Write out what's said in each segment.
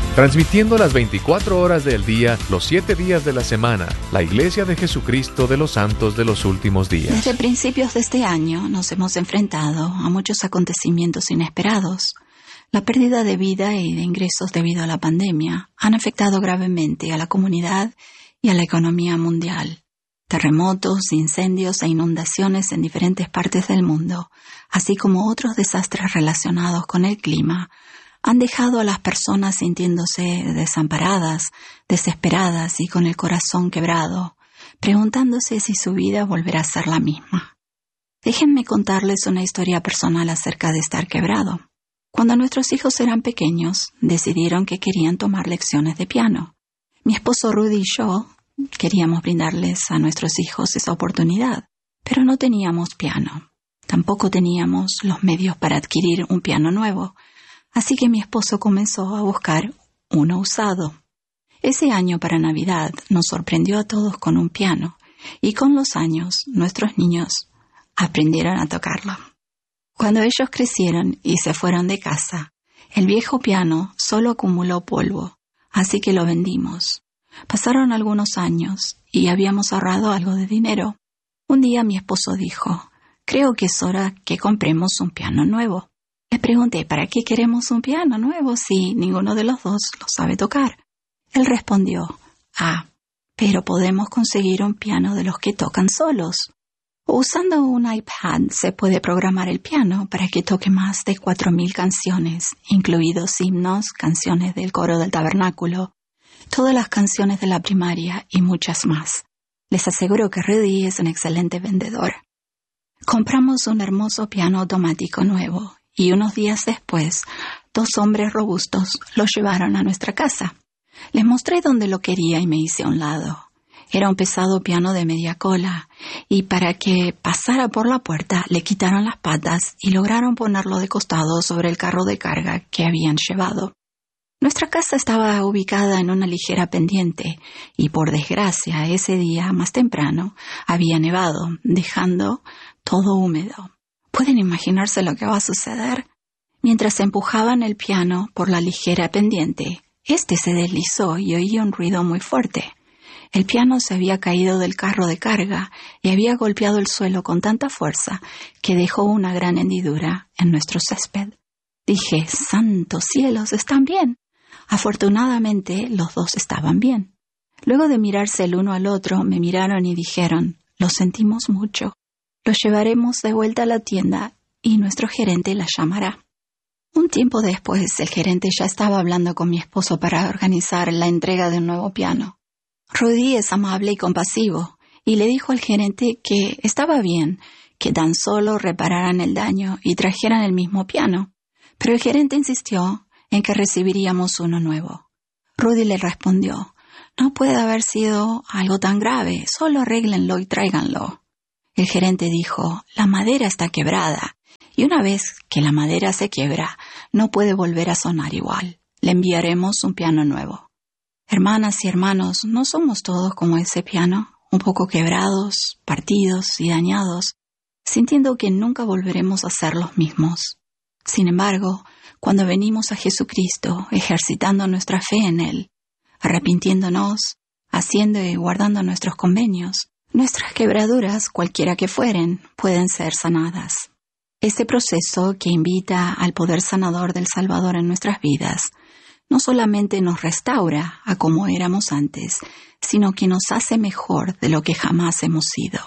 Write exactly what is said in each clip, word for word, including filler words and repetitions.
Transmitiendo las veinticuatro horas del día, los siete días de la semana, la Iglesia de Jesucristo de los Santos de los Últimos Días. Desde principios de este año nos hemos enfrentado a muchos acontecimientos inesperados. La pérdida de vida y de ingresos debido a la pandemia han afectado gravemente a la comunidad y a la economía mundial. Terremotos, incendios e inundaciones en diferentes partes del mundo, así como otros desastres relacionados con el clima, han dejado a las personas sintiéndose desamparadas, desesperadas y con el corazón quebrado, preguntándose si su vida volverá a ser la misma. Déjenme contarles una historia personal acerca de estar quebrado. Cuando nuestros hijos eran pequeños, decidieron que querían tomar lecciones de piano. Mi esposo Rudy y yo queríamos brindarles a nuestros hijos esa oportunidad, pero no teníamos piano. Tampoco teníamos los medios para adquirir un piano nuevo. Así que mi esposo comenzó a buscar uno usado. Ese año para Navidad nos sorprendió a todos con un piano, y con los años nuestros niños aprendieron a tocarlo. Cuando ellos crecieron y se fueron de casa, el viejo piano solo acumuló polvo, así que lo vendimos. Pasaron algunos años y habíamos ahorrado algo de dinero. Un día mi esposo dijo, «Creo que es hora que compremos un piano nuevo». Le pregunté, ¿para qué queremos un piano nuevo si ninguno de los dos lo sabe tocar? Él respondió, ah, pero podemos conseguir un piano de los que tocan solos. Usando un iPad se puede programar el piano para que toque más de cuatro mil canciones, incluidos himnos, canciones del coro del tabernáculo, todas las canciones de la primaria y muchas más. Les aseguro que Rudy es un excelente vendedor. Compramos un hermoso piano automático nuevo. Y unos días después, dos hombres robustos lo llevaron a nuestra casa. Les mostré dónde lo quería y me hice a un lado. Era un pesado piano de media cola, y para que pasara por la puerta le quitaron las patas y lograron ponerlo de costado sobre el carro de carga que habían llevado. Nuestra casa estaba ubicada en una ligera pendiente, y por desgracia ese día más temprano había nevado, dejando todo húmedo. ¿Pueden imaginarse lo que va a suceder? Mientras empujaban el piano por la ligera pendiente, este se deslizó y oí un ruido muy fuerte. El piano se había caído del carro de carga y había golpeado el suelo con tanta fuerza que dejó una gran hendidura en nuestro césped. Dije, ¡santos cielos, están bien! Afortunadamente, los dos estaban bien. Luego de mirarse el uno al otro, me miraron y dijeron, «Lo sentimos mucho. Lo llevaremos de vuelta a la tienda y nuestro gerente la llamará». Un tiempo después, el gerente ya estaba hablando con mi esposo para organizar la entrega de un nuevo piano. Rudy es amable y compasivo, y le dijo al gerente que estaba bien, que tan solo repararan el daño y trajeran el mismo piano. Pero el gerente insistió en que recibiríamos uno nuevo. Rudy le respondió, «No puede haber sido algo tan grave, solo arréglenlo y tráiganlo». El gerente dijo, «La madera está quebrada, y una vez que la madera se quiebra, no puede volver a sonar igual. Le enviaremos un piano nuevo». Hermanas y hermanos, ¿no somos todos como ese piano? Un poco quebrados, partidos y dañados, sintiendo que nunca volveremos a ser los mismos. Sin embargo, cuando venimos a Jesucristo, ejercitando nuestra fe en Él, arrepintiéndonos, haciendo y guardando nuestros convenios, nuestras quebraduras, cualquiera que fueren, pueden ser sanadas. Este proceso que invita al poder sanador del Salvador en nuestras vidas no solamente nos restaura a como éramos antes, sino que nos hace mejor de lo que jamás hemos sido.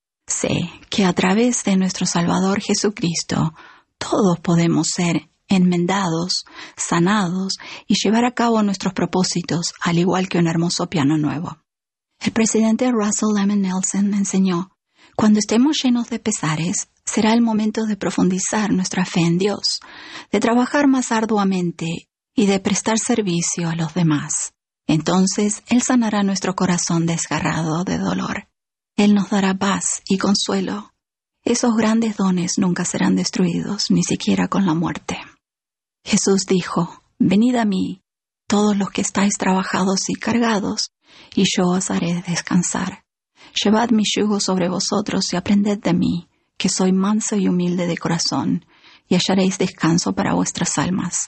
Sé que a través de nuestro Salvador Jesucristo, todos podemos ser enmendados, sanados y llevar a cabo nuestros propósitos, al igual que un hermoso piano nuevo. El presidente Russell M. Nelson enseñó, cuando estemos llenos de pesares, será el momento de profundizar nuestra fe en Dios, de trabajar más arduamente y de prestar servicio a los demás. Entonces, Él sanará nuestro corazón desgarrado de dolor. Él nos dará paz y consuelo. Esos grandes dones nunca serán destruidos, ni siquiera con la muerte. Jesús dijo, «Venid a mí, todos los que estáis trabajados y cargados, y yo os haré descansar. Llevad mi yugo sobre vosotros y aprended de mí, que soy manso y humilde de corazón, y hallaréis descanso para vuestras almas.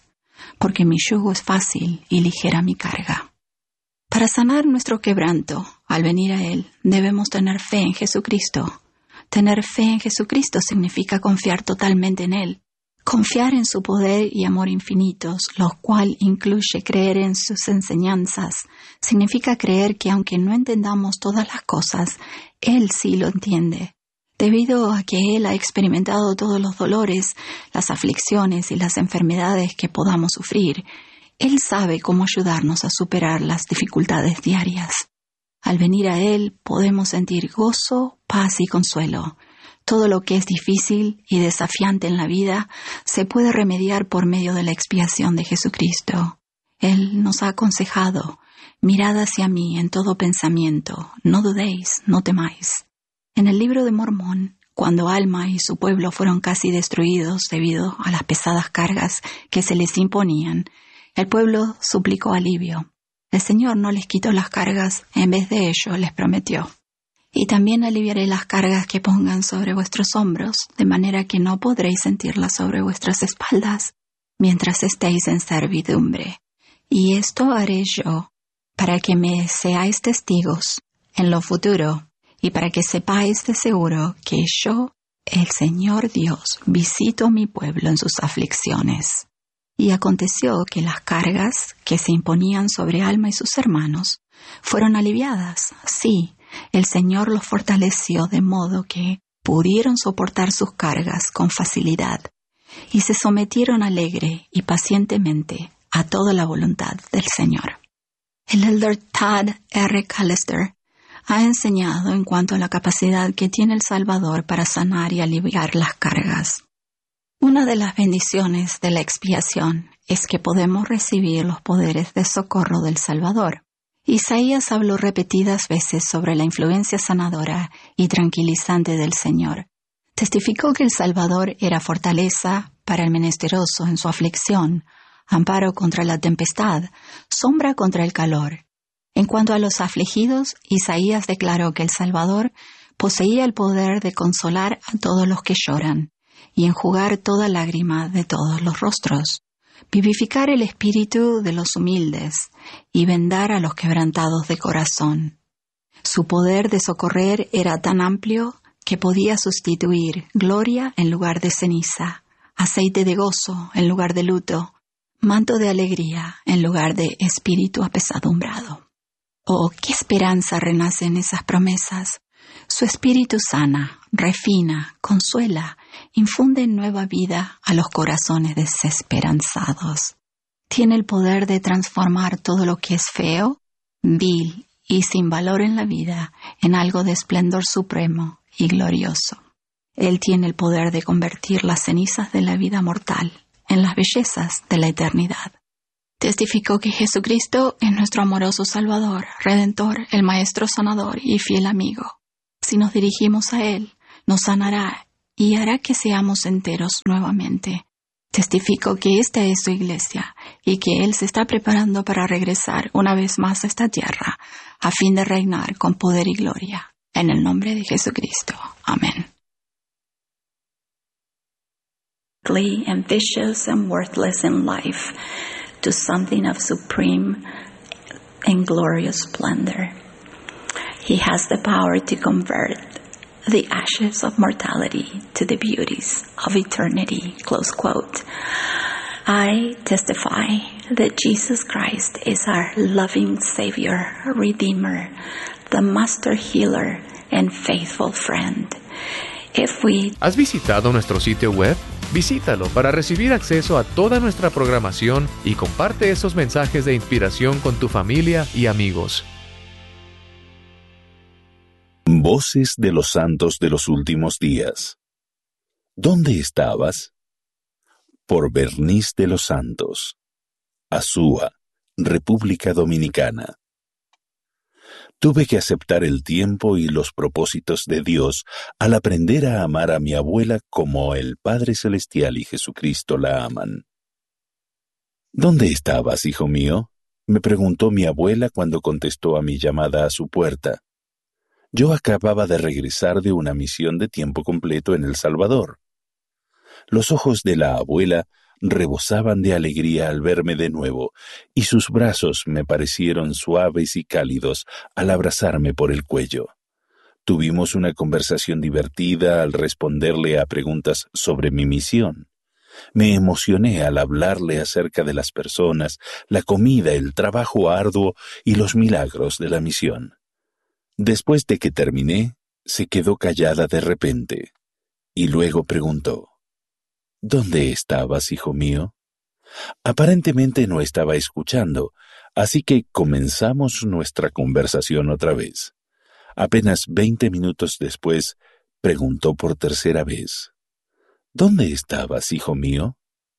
porque mi yugo es fácil y ligera mi carga. Para sanar nuestro quebranto, al venir a Él, debemos tener fe en Jesucristo. Tener fe en Jesucristo significa confiar totalmente en Él. Confiar en su poder y amor infinitos, lo cual incluye creer en sus enseñanzas, significa creer que aunque no entendamos todas las cosas, Él sí lo entiende. Debido a que Él ha experimentado todos los dolores, las aflicciones y las enfermedades que podamos sufrir, Él sabe cómo ayudarnos a superar las dificultades diarias. Al venir a Él podemos sentir gozo, paz y consuelo. Todo lo que es difícil y desafiante en la vida se puede remediar por medio de la expiación de Jesucristo. Él nos ha aconsejado: mirad hacia mí en todo pensamiento, no dudéis, no temáis. En el libro de Mormón, cuando Alma y su pueblo fueron casi destruidos debido a las pesadas cargas que se les imponían, el pueblo suplicó alivio. El Señor no les quitó las cargas, en vez de ello les prometió: y también aliviaré las cargas que pongan sobre vuestros hombros, de manera que no podréis sentirlas sobre vuestras espaldas, mientras estéis en servidumbre. Y esto haré yo, para que me seáis testigos en lo futuro, y para que sepáis de seguro que yo, el Señor Dios, visito mi pueblo en sus aflicciones. Y aconteció que las cargas que se imponían sobre Alma y sus hermanos fueron aliviadas. Sí, el Señor los fortaleció de modo que pudieron soportar sus cargas con facilidad y se sometieron alegre y pacientemente a toda la voluntad del Señor. El elder Todd R. Callister ha enseñado en cuanto a la capacidad que tiene el Salvador para sanar y aliviar las cargas. Una de las bendiciones de la expiación es que podemos recibir los poderes de socorro del Salvador. Isaías habló repetidas veces sobre la influencia sanadora y tranquilizante del Señor. Testificó que el Salvador era fortaleza para el menesteroso en su aflicción, amparo contra la tempestad, sombra contra el calor. En cuanto a los afligidos, Isaías declaró que el Salvador poseía el poder de consolar a todos los que lloran y enjugar toda lágrima de todos los rostros, vivificar el espíritu de los humildes y vendar a los quebrantados de corazón. Su poder de socorrer era tan amplio que podía sustituir gloria en lugar de ceniza, aceite de gozo en lugar de luto, manto de alegría en lugar de espíritu apesadumbrado. Oh, qué esperanza renace en esas promesas. Su espíritu sana, refina, consuela, infunde nueva vida a los corazones desesperanzados. Tiene el poder de transformar todo lo que es feo, vil y sin valor en la vida en algo de esplendor supremo y glorioso. Él tiene el poder de convertir las cenizas de la vida mortal en las bellezas de la eternidad. Testificó que Jesucristo es nuestro amoroso Salvador, Redentor, el Maestro Sanador y fiel amigo. Si nos dirigimos a Él, nos sanará y hará que seamos enteros nuevamente. Testificó que esta es su iglesia y que Él se está preparando para regresar una vez más a esta tierra a fin de reinar con poder y gloria. En el nombre de Jesucristo. Amén. Ambitious and worthless in life to something of supreme and glorious splendor. He has the power to convert the ashes of mortality to the beauties of eternity. Close quote. I testify that Jesus Christ is our loving Savior, Redeemer, the Master Healer, and faithful friend. If we... ¿Has visitado nuestro sitio web? Visítalo para recibir acceso a toda nuestra programación y comparte esos mensajes de inspiración con tu familia y amigos. Voces de los Santos de los Últimos Días. ¿Dónde estabas? Por Bernice de los Santos. Azúa, República Dominicana. Tuve que aceptar el tiempo y los propósitos de Dios al aprender a amar a mi abuela como el Padre Celestial y Jesucristo la aman. ¿Dónde estabas, hijo mío?, me preguntó mi abuela cuando contestó a mi llamada a su puerta. Yo acababa de regresar de una misión de tiempo completo en El Salvador. Los ojos de la abuela rebosaban de alegría al verme de nuevo, y sus brazos me parecieron suaves y cálidos al abrazarme por el cuello. Tuvimos una conversación divertida al responderle a preguntas sobre mi misión. Me emocioné al hablarle acerca de las personas, la comida, el trabajo arduo y los milagros de la misión. Después de que terminé, se quedó callada de repente, y luego preguntó: ¿Dónde estabas, hijo mío? Aparentemente no estaba escuchando, así que comenzamos nuestra conversación otra vez. Apenas veinte minutos después, preguntó por tercera vez: ¿Dónde estabas, hijo mío?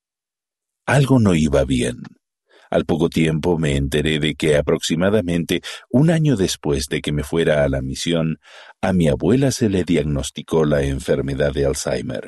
Algo no iba bien. Al poco tiempo me enteré de que aproximadamente un año después de que me fuera a la misión, a mi abuela se le diagnosticó la enfermedad de Alzheimer.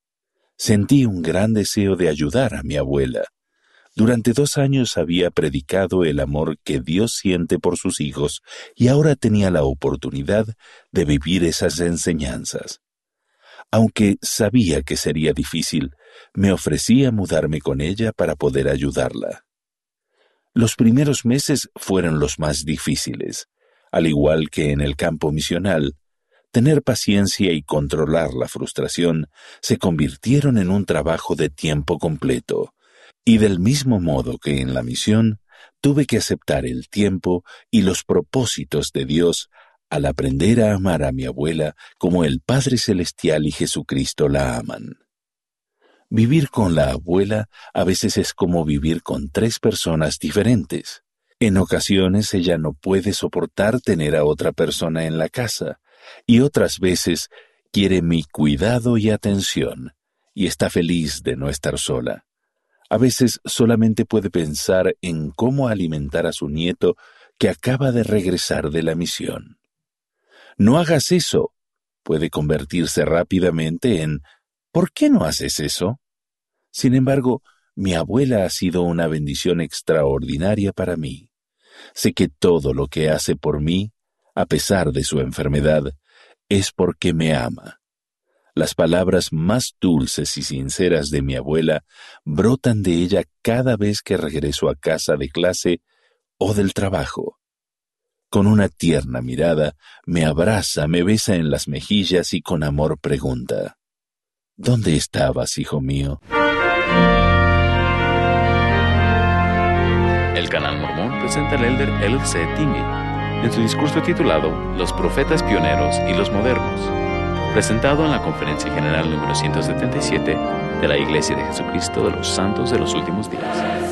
Sentí un gran deseo de ayudar a mi abuela. Durante dos años había predicado el amor que Dios siente por sus hijos y ahora tenía la oportunidad de vivir esas enseñanzas. Aunque sabía que sería difícil, me ofrecí a mudarme con ella para poder ayudarla. Los primeros meses fueron los más difíciles. Al igual que en el campo misional, tener paciencia y controlar la frustración se convirtieron en un trabajo de tiempo completo. Y del mismo modo que en la misión, tuve que aceptar el tiempo y los propósitos de Dios al aprender a amar a mi abuela como el Padre Celestial y Jesucristo la aman. Vivir con la abuela a veces es como vivir con tres personas diferentes. En ocasiones ella no puede soportar tener a otra persona en la casa, y otras veces quiere mi cuidado y atención, y está feliz de no estar sola. A veces solamente puede pensar en cómo alimentar a su nieto que acaba de regresar de la misión. No hagas eso puede convertirse rápidamente en ¿por qué no haces eso? Sin embargo, mi abuela ha sido una bendición extraordinaria para mí. Sé que todo lo que hace por mí, a pesar de su enfermedad, es porque me ama. Las palabras más dulces y sinceras de mi abuela brotan de ella cada vez que regreso a casa de clase o del trabajo. Con una tierna mirada, me abraza, me besa en las mejillas y con amor pregunta: ¿Dónde estabas, hijo mío? El Canal Mormón presenta al elder L C Tingey en su discurso titulado Los Profetas Pioneros y los Modernos, presentado en la Conferencia General número ciento setenta y siete de la Iglesia de Jesucristo de los Santos de los Últimos Días.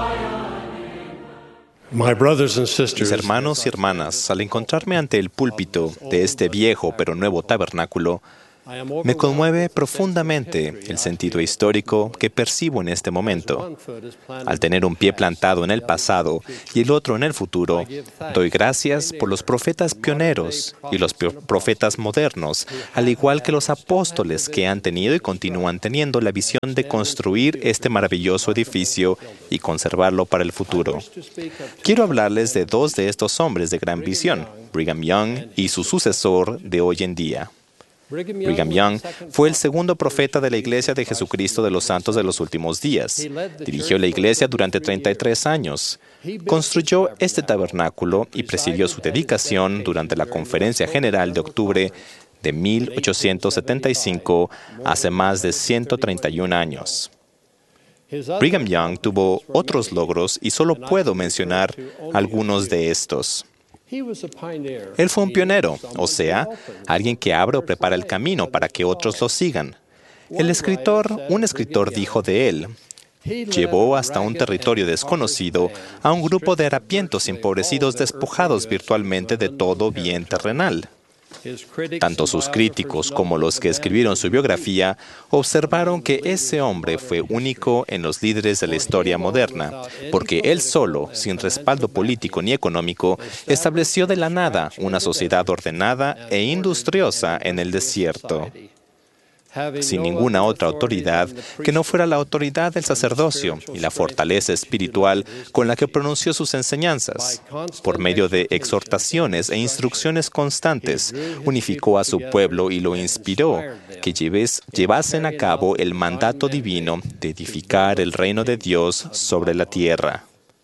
Mis hermanos y hermanas, al encontrarme ante el púlpito de este viejo pero nuevo tabernáculo, me conmueve profundamente el sentido histórico que percibo en este momento. Al tener un pie plantado en el pasado y el otro en el futuro, doy gracias por los profetas pioneros y los profetas modernos, al igual que los apóstoles que han tenido y continúan teniendo la visión de construir este maravilloso edificio y conservarlo para el futuro. Quiero hablarles de dos de estos hombres de gran visión, Brigham Young y su sucesor de hoy en día. Brigham Young fue el segundo profeta de la Iglesia de Jesucristo de los Santos de los Últimos Días. Dirigió la iglesia durante treinta y tres años. Construyó este tabernáculo y presidió su dedicación durante la Conferencia General de octubre de mil ochocientos setenta y cinco, hace más de ciento treinta y un años. Brigham Young tuvo otros logros y solo puedo mencionar algunos de estos. Él fue un pionero, o sea, alguien que abre o prepara el camino para que otros lo sigan. El escritor, un escritor dijo de él: llevó hasta un territorio desconocido a un grupo de harapientos empobrecidos despojados virtualmente de todo bien terrenal. Tanto sus críticos como los que escribieron su biografía observaron que ese hombre fue único en los líderes de la historia moderna, porque él solo, sin respaldo político ni económico, estableció de la nada una sociedad ordenada e industriosa en el desierto. sin ninguna otra autoridad que no fuera la autoridad del sacerdocio y la fortaleza espiritual con la que pronunció sus enseñanzas. Por medio de exhortaciones e instrucciones constantes, unificó a su pueblo y lo inspiró que lleves, llevasen a cabo el mandato divino de edificar el reino de Dios sobre la tierra.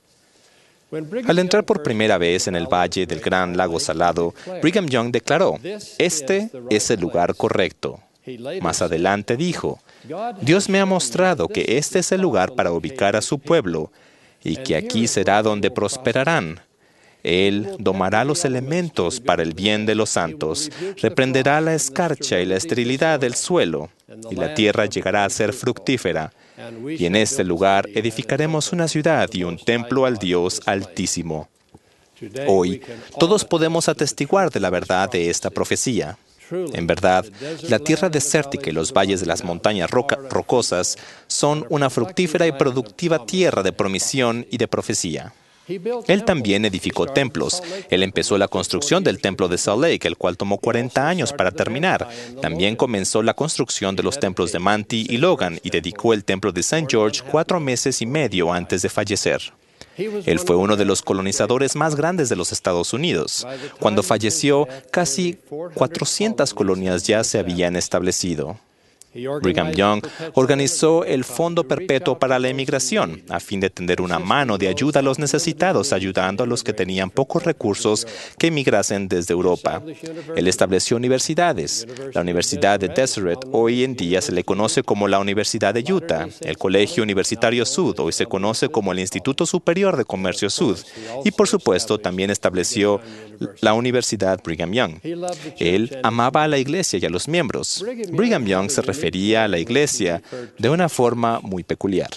Al entrar por primera vez en el valle del Gran Lago Salado, Brigham Young declaró: "Este es el lugar correcto". Más adelante dijo: "Dios me ha mostrado que este es el lugar para ubicar a su pueblo y que aquí será donde prosperarán. Él domará los elementos para el bien de los santos, reprenderá la escarcha y la esterilidad del suelo, y la tierra llegará a ser fructífera. Y en este lugar edificaremos una ciudad y un templo al Dios Altísimo". Hoy, todos podemos atestiguar de la verdad de esta profecía. En verdad, la tierra desértica y los valles de las montañas roca- rocosas son una fructífera y productiva tierra de promisión y de profecía. Él también edificó templos. Él empezó la construcción del templo de Salt Lake, el cual tomó cuarenta años para terminar. También comenzó la construcción de los templos de Manti y Logan y dedicó el templo de Saint George cuatro meses y medio antes de fallecer. Él fue uno de los colonizadores más grandes de los Estados Unidos. Cuando falleció, casi cuatrocientas colonias ya se habían establecido. Brigham Young organizó el Fondo Perpetuo para la Emigración a fin de tender una mano de ayuda a los necesitados, ayudando a los que tenían pocos recursos que emigrasen desde Europa. Él estableció universidades. La Universidad de Deseret hoy en día se le conoce como la Universidad de Utah. El Colegio Universitario Sud hoy se conoce como el Instituto Superior de Comercio Sud. Y por supuesto también estableció la Universidad Brigham Young. Él amaba a la iglesia y a los miembros. Brigham Young se refería a la iglesia de una forma muy peculiar.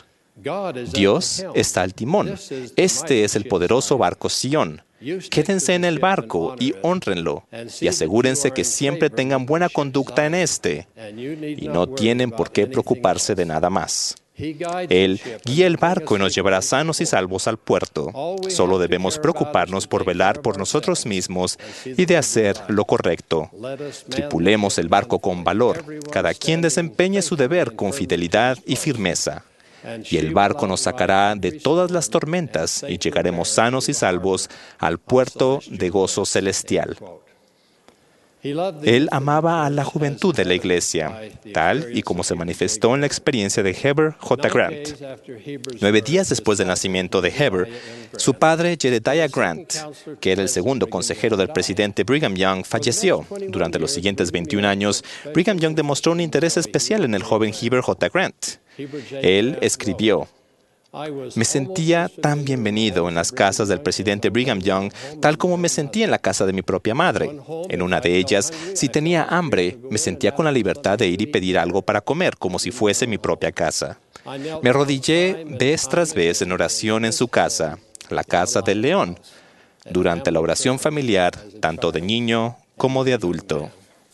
Dios está al timón. Este es el poderoso barco Sion. Quédense en el barco y hónrenlo, y asegúrense que siempre tengan buena conducta en este, y no tienen por qué preocuparse de nada más. Él guía el barco y nos llevará sanos y salvos al puerto. Solo debemos preocuparnos por velar por nosotros mismos y de hacer lo correcto. Tripulemos el barco con valor. Cada quien desempeñe su deber con fidelidad y firmeza. Y el barco nos sacará de todas las tormentas y llegaremos sanos y salvos al puerto de gozo celestial. Él amaba a la juventud de la iglesia, tal y como se manifestó en la experiencia de Heber J. Grant. Nueve días después del nacimiento de Heber, su padre Jedediah Grant, que era el segundo consejero del presidente Brigham Young, falleció. Durante los siguientes veintiún años, Brigham Young demostró un interés especial en el joven Heber J. Grant. Él escribió: "Me sentía tan bienvenido en las casas del presidente Brigham Young, tal como me sentía en la casa de mi propia madre. En una de ellas, si tenía hambre, me sentía con la libertad de ir y pedir algo para comer, como si fuese mi propia casa. Me arrodillé vez tras vez en oración en su casa, la casa del león, durante la oración familiar, tanto de niño como de adulto".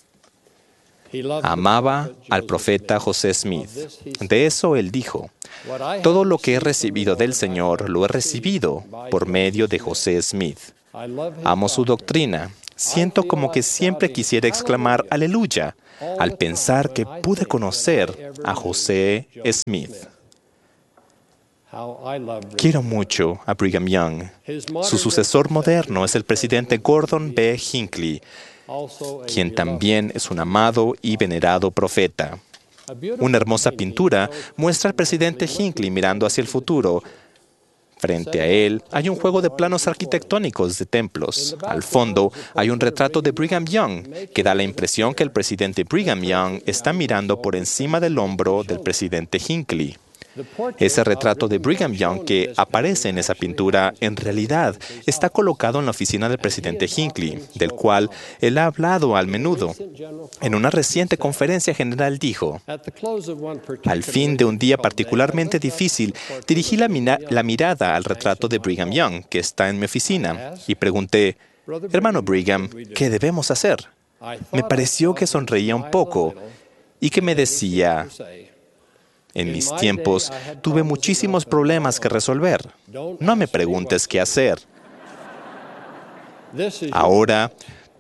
Amaba al profeta José Smith. De eso él dijo: "Todo lo que he recibido del Señor lo he recibido por medio de José Smith. Amo su doctrina. Siento como que siempre quisiera exclamar aleluya al pensar que pude conocer a José Smith". Quiero mucho a Brigham Young. Su sucesor moderno es el presidente Gordon B. Hinckley, quien también es un amado y venerado profeta. Una hermosa pintura muestra al presidente Hinckley mirando hacia el futuro. Frente a él hay un juego de planos arquitectónicos de templos. Al fondo hay un retrato de Brigham Young que da la impresión que el presidente Brigham Young está mirando por encima del hombro del presidente Hinckley. Ese retrato de Brigham Young que aparece en esa pintura, en realidad, está colocado en la oficina del presidente Hinckley, del cual él ha hablado al menudo. En una reciente conferencia general dijo: "Al fin de un día particularmente difícil, dirigí la, mina- la mirada al retrato de Brigham Young, que está en mi oficina, y pregunté: hermano Brigham, ¿qué debemos hacer?". Me pareció que sonreía un poco y que me decía: "En mis tiempos tuve muchísimos problemas que resolver. No me preguntes qué hacer. Ahora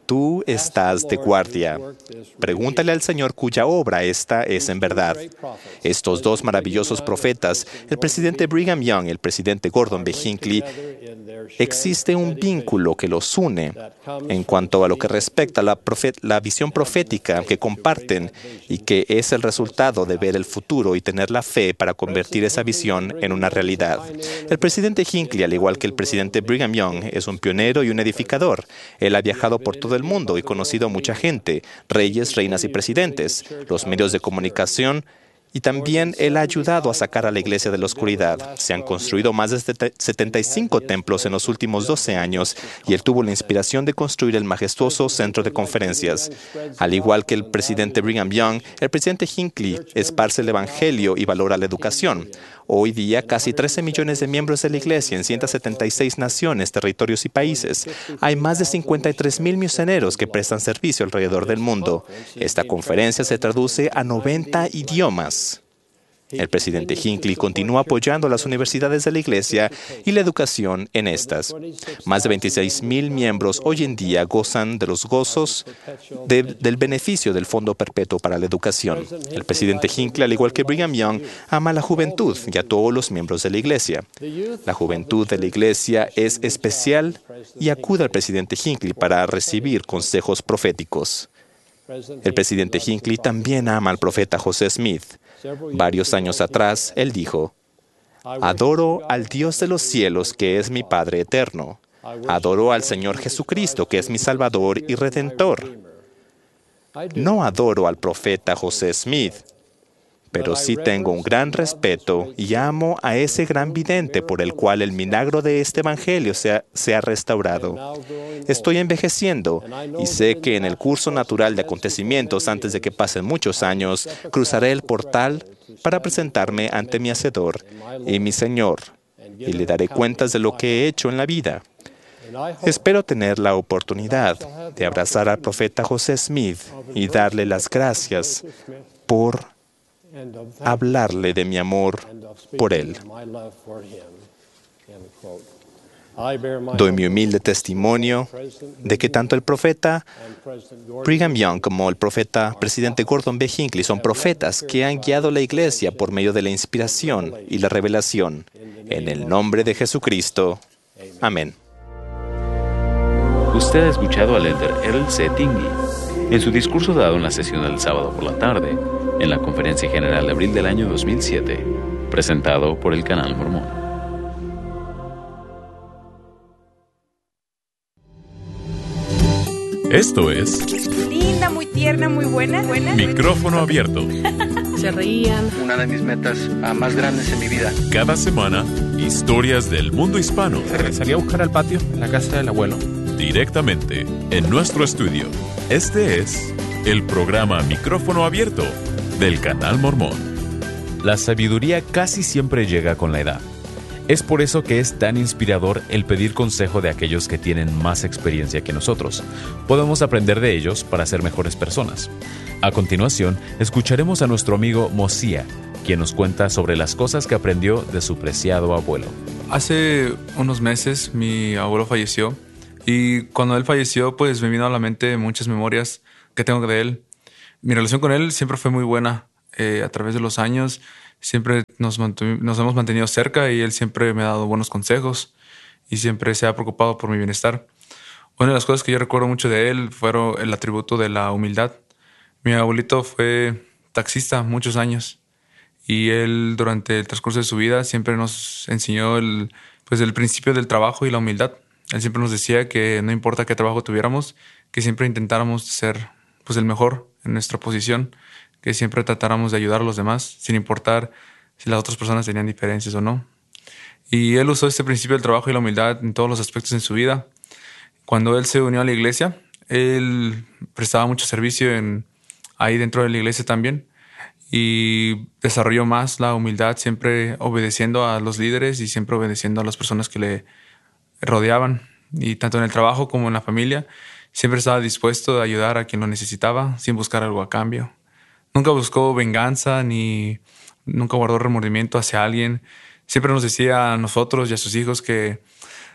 tú estás de guardia. Pregúntale al Señor cuya obra esta es en verdad. Estos dos maravillosos profetas, el presidente Brigham Young y el presidente Gordon B. Hinckley, existe un vínculo que los une en cuanto a lo que respecta a la, profet- la visión profética que comparten y que es el resultado de ver el futuro y tener la fe para convertir esa visión en una realidad. El presidente Hinckley, al igual que el presidente Brigham Young, es un pionero y un edificador. Él ha viajado por todo el mundo y conocido a mucha gente, reyes, reinas y presidentes, los medios de comunicación, y también Él ha ayudado a sacar a la iglesia de la oscuridad. Se han construido más de setenta y cinco templos en los últimos doce años y Él tuvo la inspiración de construir el majestuoso centro de conferencias. Al igual que el presidente Brigham Young, el presidente Hinckley esparce el evangelio y valora la educación. Hoy día, casi trece millones de miembros de la iglesia en ciento setenta y seis naciones, territorios y países. Hay más de cincuenta y tres mil misioneros que prestan servicio alrededor del mundo. Esta conferencia se traduce a noventa idiomas. El presidente Hinckley continúa apoyando a las universidades de la iglesia y la educación en estas. Más de veintiséis mil miembros hoy en día gozan de los gozos de, del beneficio del Fondo Perpetuo para la Educación. El presidente Hinckley, al igual que Brigham Young, ama a la juventud y a todos los miembros de la iglesia. La juventud de la iglesia es especial y acude al presidente Hinckley para recibir consejos proféticos. El presidente Hinckley también ama al profeta José Smith. Varios años atrás, él dijo: adoro al Dios de los cielos, que es mi Padre eterno. Adoro al Señor Jesucristo, que es mi Salvador y Redentor. No adoro al profeta José Smith, pero sí tengo un gran respeto y amo a ese gran vidente por el cual el milagro de este evangelio se ha, se ha restaurado. Estoy envejeciendo y sé que en el curso natural de acontecimientos, antes de que pasen muchos años, cruzaré el portal para presentarme ante mi Hacedor y mi Señor, y le daré cuentas de lo que he hecho en la vida. Espero tener la oportunidad de abrazar al profeta José Smith y darle las gracias por hablarle de mi amor por él. Doy mi humilde testimonio de que tanto el profeta Brigham Young como el profeta presidente Gordon B. Hinckley son profetas que han guiado la iglesia por medio de la inspiración y la revelación. En el nombre de Jesucristo. Amén. Usted ha escuchado al elder Errol C. Tingey en su discurso dado en la sesión del sábado por la tarde en la Conferencia General de abril del año dos mil siete, presentado por el Canal Mormón. Esto es... linda, muy tierna, muy buena. buena. Micrófono abierto. Se reían. Una de mis metas uh, más grandes en mi vida. Cada semana, historias del mundo hispano. Se regresaría a buscar al patio en la casa del abuelo. Directamente en nuestro estudio. Este es el programa Micrófono Abierto del Canal Mormón. La sabiduría casi siempre llega con la edad. Es por eso que es tan inspirador el pedir consejo de aquellos que tienen más experiencia que nosotros. Podemos aprender de ellos para ser mejores personas. A continuación, escucharemos a nuestro amigo Mosía, quien nos cuenta sobre las cosas que aprendió de su preciado abuelo. Hace unos meses mi abuelo falleció y cuando él falleció pues me vino a la mente muchas memorias que tengo de él. Mi relación con él siempre fue muy buena. Eh, a través de los años siempre nos, mantu- nos hemos mantenido cerca y él siempre me ha dado buenos consejos y siempre se ha preocupado por mi bienestar. Una de las cosas que yo recuerdo mucho de él fueron el atributo de la humildad. Mi abuelito fue taxista muchos años y él durante el transcurso de su vida siempre nos enseñó el, pues el principio del trabajo y la humildad. Él siempre nos decía que no importa qué trabajo tuviéramos, que siempre intentáramos ser pues, el mejor en nuestra posición, que siempre tratáramos de ayudar a los demás, sin importar si las otras personas tenían diferencias o no. Y él usó este principio del trabajo y la humildad en todos los aspectos de su vida. Cuando él se unió a la iglesia, él prestaba mucho servicio en, ahí dentro de la iglesia también y desarrolló más la humildad, siempre obedeciendo a los líderes y siempre obedeciendo a las personas que le rodeaban. Y tanto en el trabajo como en la familia, siempre estaba dispuesto a ayudar a quien lo necesitaba sin buscar algo a cambio. Nunca buscó venganza ni nunca guardó remordimiento hacia alguien. Siempre nos decía a nosotros y a sus hijos que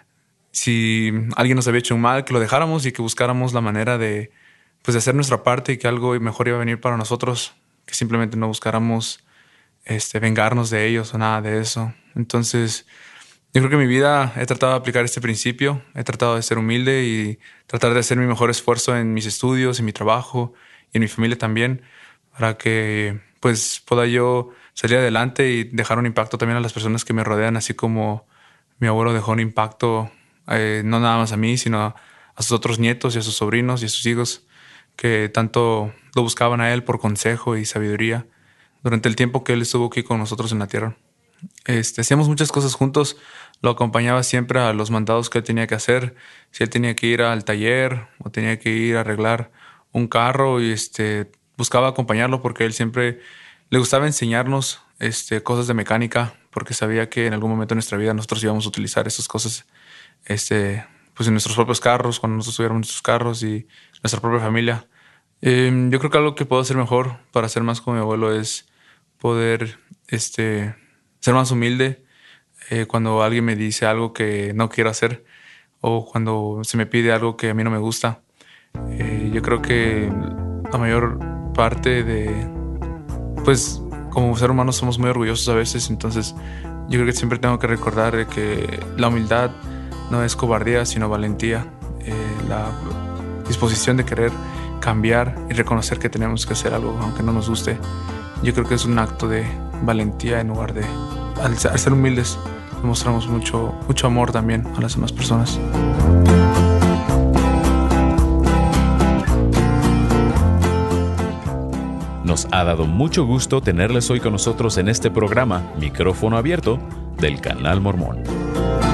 si alguien nos había hecho un mal, que lo dejáramos y que buscáramos la manera de, pues, de hacer nuestra parte y que algo mejor iba a venir para nosotros, que simplemente no buscáramos este, vengarnos de ellos o nada de eso. Entonces, yo creo que en mi vida he tratado de aplicar este principio, he tratado de ser humilde y tratar de hacer mi mejor esfuerzo en mis estudios, en mi trabajo y en mi familia también, para que pues pueda yo salir adelante y dejar un impacto también a las personas que me rodean, así como mi abuelo dejó un impacto eh, no nada más a mí, sino a, a sus otros nietos y a sus sobrinos y a sus hijos que tanto lo buscaban a él por consejo y sabiduría durante el tiempo que él estuvo aquí con nosotros en la tierra. Este, hacíamos muchas cosas juntos, lo acompañaba siempre a los mandados que él tenía que hacer. Si él tenía que ir al taller o tenía que ir a arreglar un carro, y este, buscaba acompañarlo porque él siempre le gustaba enseñarnos este, cosas de mecánica, porque sabía que en algún momento de nuestra vida nosotros íbamos a utilizar esas cosas este, pues en nuestros propios carros, cuando nosotros tuviéramos nuestros carros y nuestra propia familia. Eh, yo creo que algo que puedo hacer mejor para ser más como mi abuelo es poder este, ser más humilde eh, cuando alguien me dice algo que no quiero hacer o cuando se me pide algo que a mí no me gusta. Eh, yo creo que la mayor parte de... Pues como ser humanos somos muy orgullosos a veces, entonces yo creo que siempre tengo que recordar de que la humildad no es cobardía, sino valentía. Eh, la disposición de querer cambiar y reconocer que tenemos que hacer algo aunque no nos guste. Yo creo que es un acto de valentía en lugar de... Al ser humildes demostramos mucho, mucho amor también a las demás personas. Nos ha dado mucho gusto tenerles hoy con nosotros en este programa Micrófono Abierto del Canal Mormón.